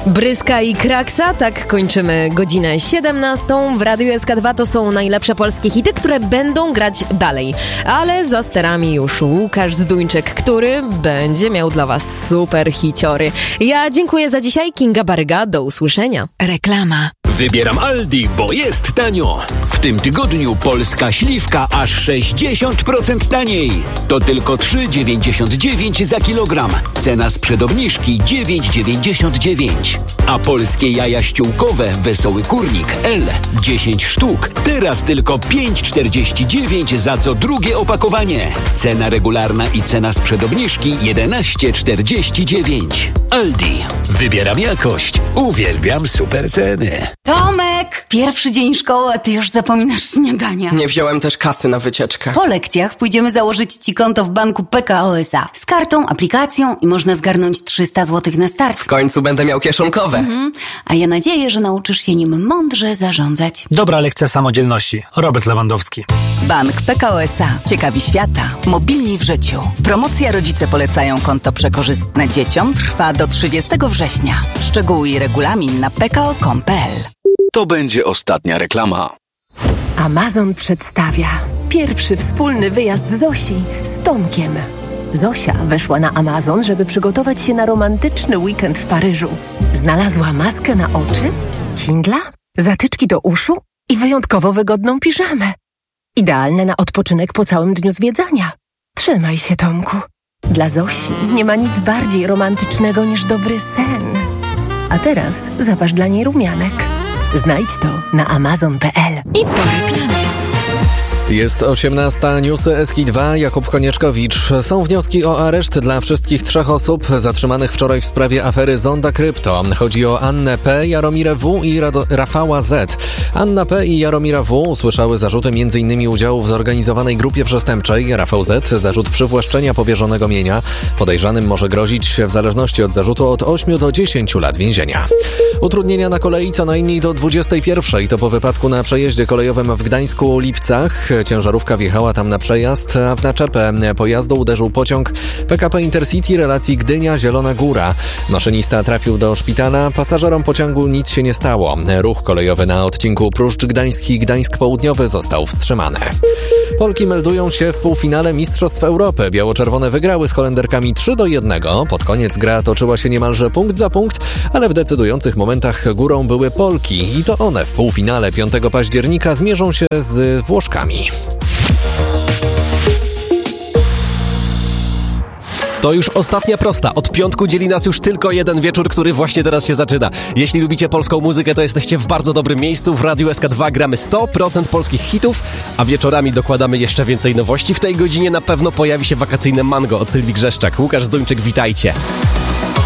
Bryska i Kraksa, tak kończymy godzinę 17. W Radiu SK2 to są najlepsze polskie hity, które będą grać dalej. Ale za sterami już Łukasz Zduńczyk, który będzie miał dla was super hiciory. Ja dziękuję za dzisiaj, Kinga Baryga, do usłyszenia. Reklama. Wybieram Aldi, bo jest tanio. W tym tygodniu polska śliwka aż 60% taniej. To tylko 3,99 za kilogram. Cena sprzed obniżki 9,99. A polskie jaja ściółkowe Wesoły Kurnik L 10 sztuk. Teraz tylko 5,49 za co drugie opakowanie. Cena regularna i cena sprzed obniżki 11,49. Aldi. Wybieram jakość. Uwielbiam super ceny. Tomek! Pierwszy dzień szkoły, a ty już zapominasz śniadania. Nie wziąłem też kasy na wycieczkę. Po lekcjach pójdziemy założyć ci konto w banku PKO SA. Z kartą, aplikacją i można zgarnąć 300 zł na start. W końcu będę miał kieszonkowe. A ja nadzieję, że nauczysz się nim mądrze zarządzać. Dobra lekcja samodzielności. Robert Lewandowski. Bank PKO SA. Ciekawi świata. Mobilni w życiu. Promocja Rodzice polecają konto przekorzystne dzieciom trwa do 30 września. Szczegóły i regulamin na pko.com.pl. To będzie ostatnia reklama. Amazon przedstawia pierwszy wspólny wyjazd Zosi z Tomkiem. Zosia weszła na Amazon, żeby przygotować się na romantyczny weekend w Paryżu. Znalazła maskę na oczy, Kindla, zatyczki do uszu i wyjątkowo wygodną piżamę. Idealne na odpoczynek po całym dniu zwiedzania. Trzymaj się, Tomku. Dla Zosi nie ma nic bardziej romantycznego niż dobry sen. A teraz zapasz dla niej rumianek. Znajdź to na amazon.pl. I po reklamie. Jest 18. Newsy SK2. Jakub Konieczkowicz. Są wnioski o areszt dla wszystkich 3 osób zatrzymanych wczoraj w sprawie afery Zonda Krypto. Chodzi o Annę P., Jaromirę W. i Rafała Z. Anna P. i Jaromira W. usłyszały zarzuty m.in. udziału w zorganizowanej grupie przestępczej. Rafał Z. zarzut przywłaszczenia powierzonego mienia. Podejrzanym może grozić w zależności od zarzutu od 8 do 10 lat więzienia. Utrudnienia na kolei co najmniej do 21. To po wypadku na przejeździe kolejowym w Gdańsku-Lipcach. Ciężarówka wjechała tam na przejazd, a w naczepę pojazdu uderzył pociąg PKP Intercity relacji Gdynia-Zielona Góra. Maszynista trafił do szpitala, pasażerom pociągu nic się nie stało. Ruch kolejowy na odcinku Pruszcz Gdański, Gdańsk Południowy został wstrzymany. Polki meldują się w półfinale Mistrzostw Europy. Biało-czerwone wygrały z Holenderkami 3-1. Pod koniec gra toczyła się niemalże punkt za punkt, ale w decydujących momentach górą były Polki i to one w półfinale 5 października zmierzą się z Włoszkami. To już ostatnia prosta. Od piątku dzieli nas już tylko jeden wieczór, który właśnie teraz się zaczyna. Jeśli lubicie polską muzykę, to jesteście w bardzo dobrym miejscu. W Radiu SK2 gramy 100% polskich hitów, a wieczorami dokładamy jeszcze więcej nowości. W tej godzinie na pewno pojawi się wakacyjne mango od Sylwii Grzeszczak. Łukasz Zduńczyk, witajcie.